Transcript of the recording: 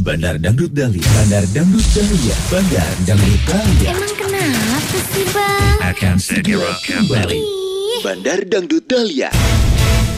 Bandar Dangdut Dahlia. Bandar Dangdut Dahlia. Bandar Dangdut Dahlia. Emang kenapa sih, Bang? Akan segera kembali. Ih. Bandar Dangdut Dahlia.